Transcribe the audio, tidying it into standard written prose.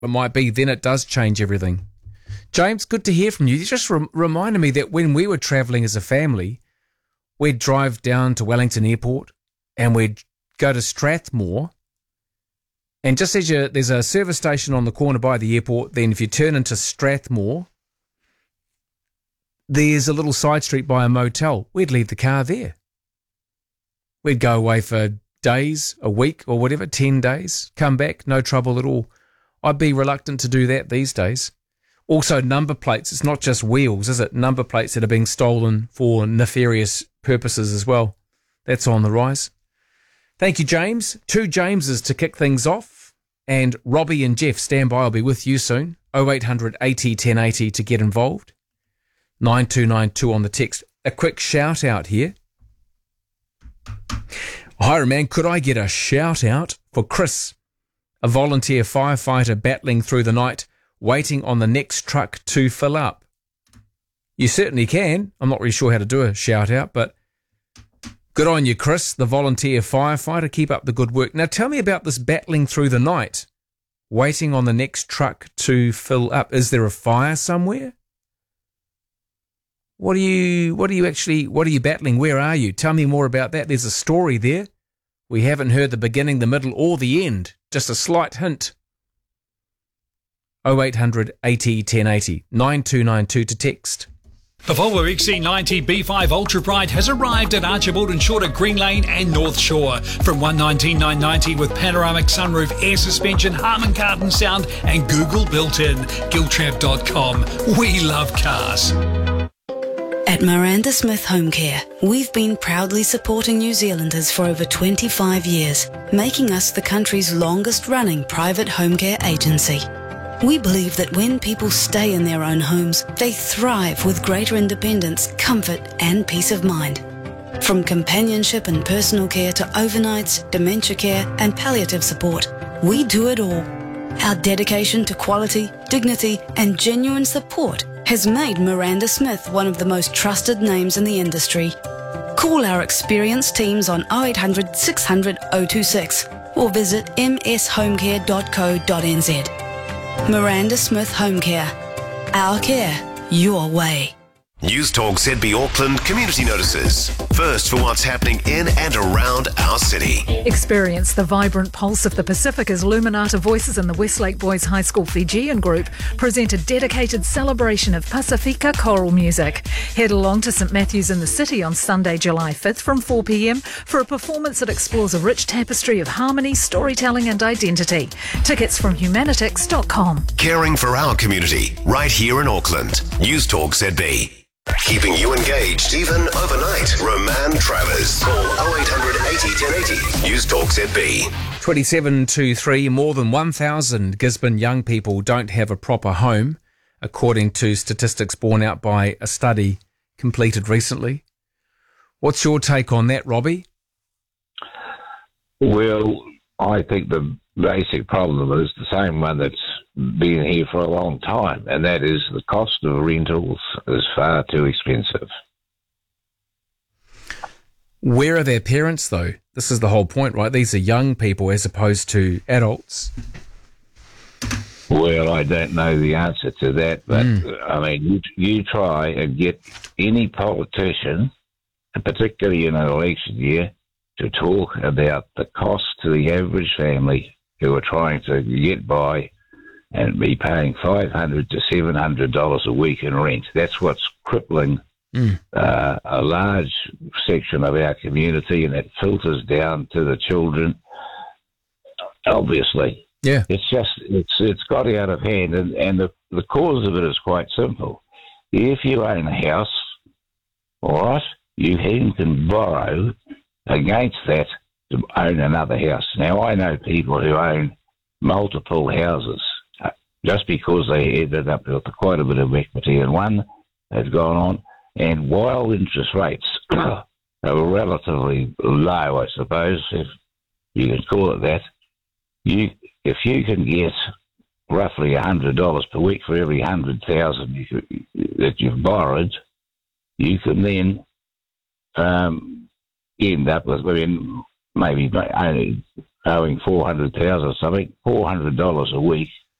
it might be, then it does change everything. James, good to hear from you. You just reminded me that when we were travelling as a family, we'd drive down to Wellington Airport and we'd go to Strathmore. And just as there's a service station on the corner by the airport, then if you turn into Strathmore, there's a little side street by a motel. We'd leave the car there. We'd go away for days, a week or whatever, 10 days, come back, no trouble at all. I'd be reluctant to do that these days. Also, number plates. It's not just wheels, is it? Number plates that are being stolen for nefarious purposes as well. That's on the rise. Thank you, James. 2 Jameses to kick things off. And Robbie and Jeff, stand by. I'll be with you soon. 0800 80 1080 to get involved. 9292 on the text. A quick shout out here. Hi, man. Could I get a shout out for Chris, a volunteer firefighter battling through the night, waiting on the next truck to fill up? You certainly can. I'm not really sure how to do a shout out, but good on you, Chris, the volunteer firefighter. Keep up the good work. Now tell me about this battling through the night, waiting on the next truck to fill up. Is there a fire somewhere? What are you battling? Where are you? Tell me more about that. There's a story there. We haven't heard the beginning, the middle, or the end. Just a slight hint. 0800 80 1080 9292 to text. The Volvo XC90 B5 Ultra Bright has arrived at Archibald and Short at Green Lane and North Shore. From $119,990 with panoramic sunroof, air suspension, Harman Kardon sound and Google built-in. Giltrap.com. We love cars. At Miranda Smith Home Care, we've been proudly supporting New Zealanders for over 25 years, making us the country's longest-running private home care agency. We believe that when people stay in their own homes, they thrive with greater independence, comfort and peace of mind. From companionship and personal care to overnights, dementia care and palliative support, we do it all. Our dedication to quality, dignity and genuine support has made Miranda Smith one of the most trusted names in the industry. Call our experienced teams on 0800 600 026 or visit mshomecare.co.nz. Miranda Smith Home Care. Our care, your way. News Talk ZB Auckland community notices. First for what's happening in and around our city. Experience the vibrant pulse of the Pacific as Luminata Voices and the Westlake Boys High School Fijian group present a dedicated celebration of Pasifika choral music. Head along to St Matthew's in the City on Sunday, July 5th from 4 p.m. for a performance that explores a rich tapestry of harmony, storytelling and identity. Tickets from humanitix.com. Caring for our community, right here in Auckland. News Talk ZB. Keeping you engaged even overnight. Roman Travers. Call 0800 80 1080. News Talk ZB. 2723. More than 1,000 Gisborne young people don't have a proper home, according to statistics borne out by a study completed recently. What's your take on that, Robbie? Well, I think the basic problem is the same one that's been here for a long time, and that is the cost of rentals is far too expensive. Where are their parents, though? This is the whole point, right? These are young people as opposed to adults. Well, I don't know the answer to that, but I mean, you try and get any politician, particularly in an election year, to talk about the cost to the average family who are trying to get by and be paying $500 to $700 a week in rent. That's what's crippling a large section of our community, and it filters down to the children. Obviously, yeah, it's got out of hand, and the cause of it is quite simple. If you own a house, all right, you then can borrow against that to own another house. Now, I know people who own multiple houses just because they ended up with quite a bit of equity in one has gone on. And while interest rates are relatively low, I suppose, if you can call it that, if you can get roughly $100 per week for every $100,000 that you've borrowed, you can then end up with maybe only owing $400,000 or something. $400 a week